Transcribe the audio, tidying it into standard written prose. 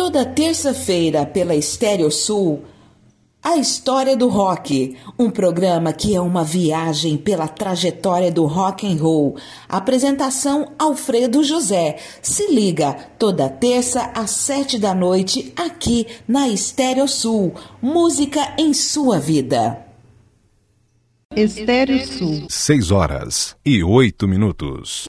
Toda terça-feira pela Estéreo Sul, A História do Rock, um programa que é uma viagem pela trajetória do rock and roll. Apresentação Alfredo José. Se liga, toda terça às 7 da noite, aqui na Estéreo Sul. Música em sua vida. Estéreo Sul. 6 horas e 8 minutos.